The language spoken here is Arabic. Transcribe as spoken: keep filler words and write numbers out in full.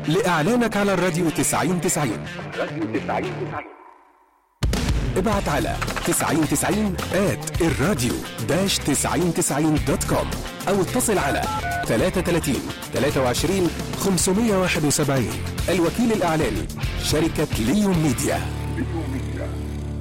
لإعلانك على الراديو تسعين تسعين. راديو تسعين تسعين. ابعت على تسعين تسعين آت الراديو داش تسعين تسعين دوت كوم أو اتصل على ثلاثة ثلاثين ثلاثة وعشرين خمسمائة وواحد وسبعين. الوكيل الإعلاني شركة ليون ميديا.